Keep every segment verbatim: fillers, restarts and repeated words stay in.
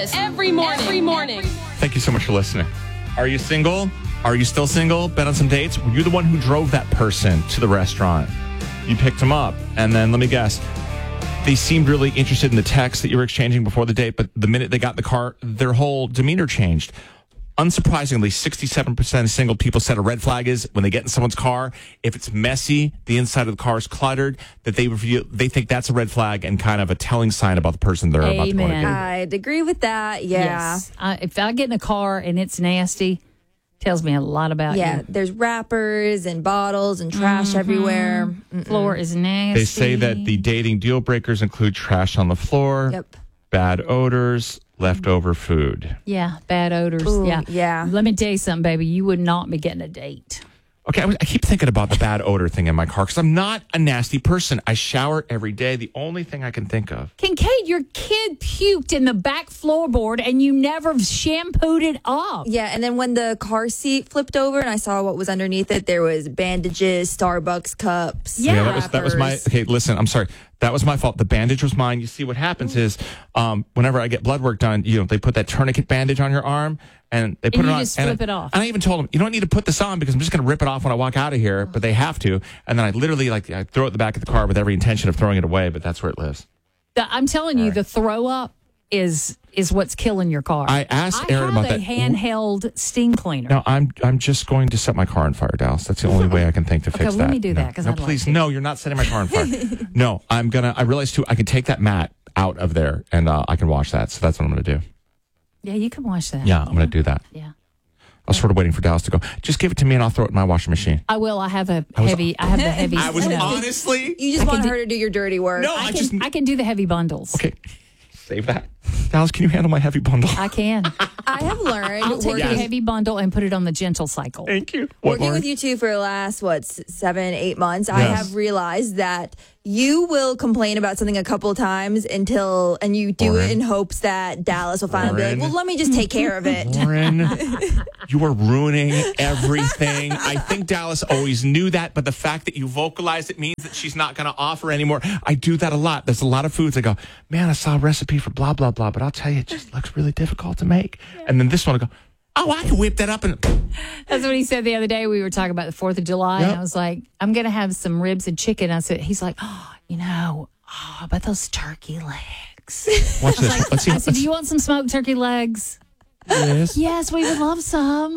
breakfast every morning. Every morning. Thank you so much for listening. Are you single? Are you still single? Been on some dates? Were you the one who drove that person to the restaurant? You picked them up, and then let me guess. They seemed really interested in the text that you were exchanging before the date, but the minute they got in the car, their whole demeanor changed. Unsurprisingly, sixty-seven percent of single people said a red flag is when they get in someone's car, if it's messy, the inside of the car is cluttered, that they review, they think that's a red flag and kind of a telling sign about the person they're Amen. about to go on a date. I'd agree with that. Yeah. Yes. I, if I get in a car and it's nasty, tells me a lot about Yeah. you. There's wrappers and bottles and trash mm-hmm. everywhere. Mm-mm. Floor is nasty. They say that the dating deal breakers include trash on the floor, Yep. bad odors, leftover food. Yeah, bad odors. Ooh, yeah. yeah. Let me tell you something, baby. You would not be getting a date. Okay, I, was, I keep thinking about the bad odor thing in my car because I'm not a nasty person. I shower every day. The only thing I can think of. Kincaid, your kid puked in the back floorboard and you never shampooed it off. Yeah, and then when the car seat flipped over and I saw what was underneath it, there was bandages, Starbucks cups. Yeah, that was that was my. Okay, listen, I'm sorry. That was my fault. The bandage was mine. You see, what happens is, um, whenever I get blood work done, you know, they put that tourniquet bandage on your arm, and they put And it you on. just and flip I, it off. And I even told them, you don't need to put this on because I'm just going to rip it off when I walk out of here. But they have to, and then I literally like I throw it in the back of the car with every intention of throwing it away. But that's where it lives. The, I'm telling you, the throw up is is what's killing your car. I asked I Aaron have about a that. handheld steam cleaner. No, I'm I'm just going to set my car on fire, Dallas. That's the only way I can think to Okay, fix let that. me do no, that, 'cause no, I'd like please, to. no, you're not setting my car on fire. No, I'm gonna. I realized too, I can take that mat out of there and uh, I can wash that. So that's what I'm gonna do. Yeah, you can wash that. Yeah, I'm gonna do that. Yeah. I was sort of waiting for Dallas to go. Just give it to me and I'll throw it in my washing machine. I will. I have a I was- heavy. I have the heavy. I was no. honestly. You just I want can her do- to do your dirty work. No, I I can. just. I can do the heavy bundles. Okay, save that. Dallas, can you handle my heavy bundle? I can. I have learned I'll take working, the heavy bundle and put it on the gentle cycle. Thank you. What, working Lauren? with you two for the last, what, s- seven, eight months. I Yes. have realized that you will complain about something a couple of times until, and you do Lauren. it in hopes that Dallas will finally be Lauren. like, well, let me just take care of it. Lauren, you are ruining everything. I think Dallas always knew that, but the fact that you vocalized it means that she's not going to offer anymore. I do that a lot. There's a lot of foods I go, man, I saw a recipe for blah, blah, blah, but I'll tell you, it just looks really difficult to make. And then this one I go, oh, I can whip that up. And That's what he said the other day. We were talking about the Fourth of July, Yep. and I was like, "I'm going to have some ribs and chicken." I said, "He's like, oh, you know, oh, about those turkey legs." watch this. Let's see. I said, Let's, "Do you want some smoked turkey legs?" yes. Yes, we would love some.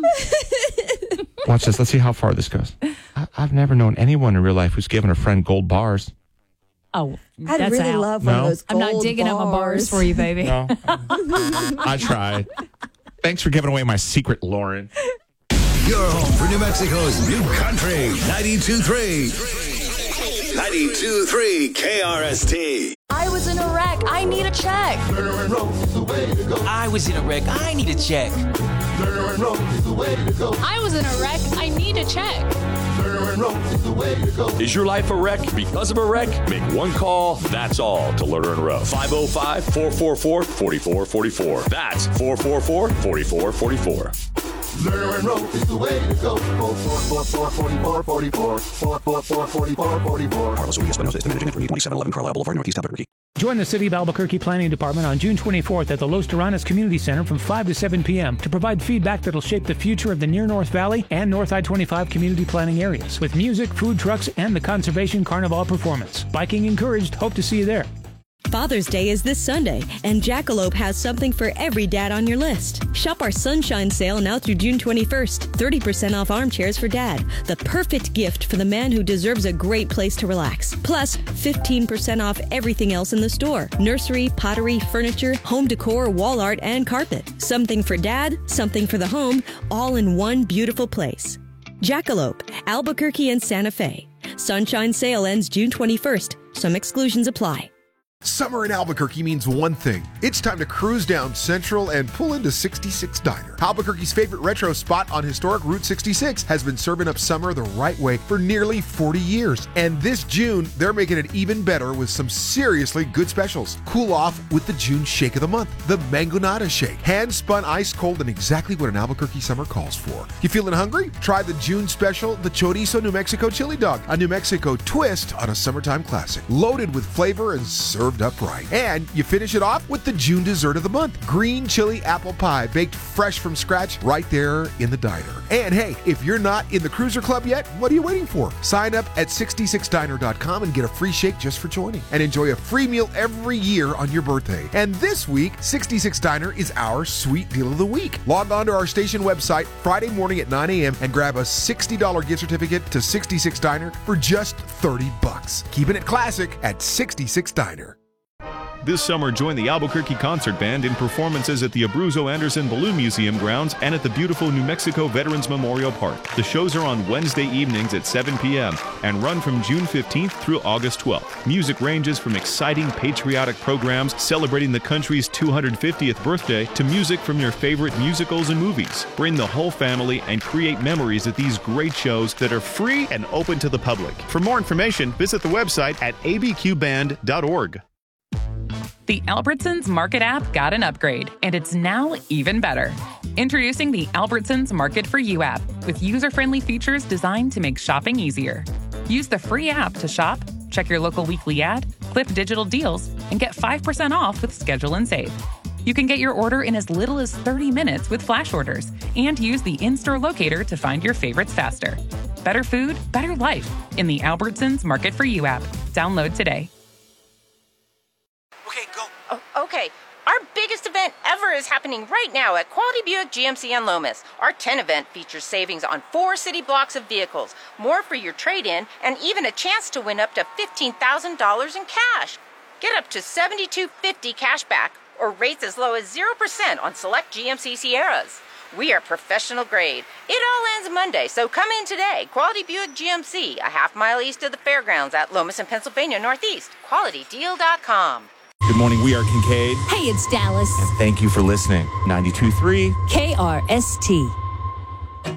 Watch this. Let's see how far this goes. I, I've never known anyone in real life who's given a friend gold bars. Oh, I'd that's really out. love one No? of those I'm gold not digging up my bars for you, baby. No, I tried. Thanks for giving away my secret, Lauren. You're home for New Mexico's new country. ninety-two point three. ninety-two point three K R S T. I was in a wreck. I need a check. I was in a wreck. I need a check. I was in a wreck. I need a check. Is your life a wreck because of a wreck? Make one call, that's all, to Lerner and Rowe. five oh five, four four four, four four four four. That's four four four, four four four four. Lerner and Rowe is the way to go. four four four, four four four four. four four four, four four four four. Carlos Urias Espinosa is the managing editor, twenty-seven eleven Carlisle Boulevard, Northeast Albuquerque. Join the City of Albuquerque Planning Department on June twenty-fourth at the Los Terranas Community Center from five to seven p.m. to provide feedback that'll shape the future of the Near North Valley and North I twenty-five community planning areas with music, food trucks, and the Conservation Carnival performance. Biking encouraged. Hope to see you there. Father's Day is this Sunday, and Jackalope has something for every dad on your list. Shop our Sunshine Sale now through June twenty-first. thirty percent off armchairs for dad. The perfect gift for the man who deserves a great place to relax. Plus, fifteen percent off everything else in the store. Nursery, pottery, furniture, home decor, wall art, and carpet. Something for dad, something for the home, all in one beautiful place. Jackalope, Albuquerque and Santa Fe. Sunshine Sale ends June twenty-first. Some exclusions apply. Summer in Albuquerque means one thing. It's time to cruise down Central and pull into sixty-six Diner. Albuquerque's favorite retro spot on historic Route sixty-six has been serving up summer the right way for nearly forty years. And this June, they're making it even better with some seriously good specials. Cool off with the June Shake of the Month, the Mangonada Shake. Hand-spun ice cold and exactly what an Albuquerque summer calls for. You feeling hungry? Try the June special, the Chorizo New Mexico Chili Dog, a New Mexico twist on a summertime classic. Loaded with flavor and served served up right. And you finish it off with the June dessert of the month, green chili apple pie, baked fresh from scratch right there in the diner. And hey, if you're not in the Cruiser Club yet, what are you waiting for? Sign up at sixty-six diner dot com and get a free shake just for joining. And enjoy a free meal every year on your birthday. And this week, sixty-six Diner is our sweet deal of the week. Log on to our station website Friday morning at nine a.m. and grab a sixty dollars gift certificate to sixty-six Diner for just thirty bucks. Keeping it classic at sixty-six Diner. This summer, join the Albuquerque Concert Band in performances at the Abruzzo Anderson Balloon Museum grounds and at the beautiful New Mexico Veterans Memorial Park. The shows are on Wednesday evenings at seven p.m. and run from June fifteenth through August twelfth. Music ranges from exciting patriotic programs celebrating the country's two hundred fiftieth birthday to music from your favorite musicals and movies. Bring the whole family and create memories at these great shows that are free and open to the public. For more information, visit the website at a b q band dot org. The Albertsons Market app got an upgrade, and it's now even better. Introducing the Albertsons Market for You app with user-friendly features designed to make shopping easier. Use the free app to shop, check your local weekly ad, clip digital deals, and get five percent off with Schedule and Save. You can get your order in as little as thirty minutes with flash orders and use the in-store locator to find your favorites faster. Better food, better life in the Albertsons Market for You app. Download today. Oh, okay, our biggest event ever is happening right now at Quality Buick G M C on Lomas. Our ten event features savings on four city blocks of vehicles, more for your trade-in, and even a chance to win up to fifteen thousand dollars in cash. Get up to seventy-two fifty cash back or rates as low as zero percent on select G M C Sierras. We are professional grade. It all ends Monday, so come in today. Quality Buick G M C, a half mile east of the fairgrounds at Lomas and Pennsylvania Northeast. quality deal dot com. Good morning. We are Kincaid. Hey, it's Dallas. And thank you for listening. ninety-two point three K R S T.